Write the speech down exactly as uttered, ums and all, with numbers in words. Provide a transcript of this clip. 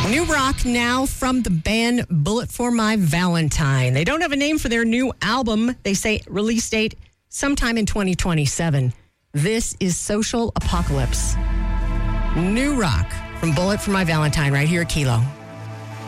New rock now from the band Bullet for My Valentine. They don't have a name for their new album. They say release date sometime in twenty twenty-seven. This is Social Apocalypse. New rock from Bullet for My Valentine right here at Kilo.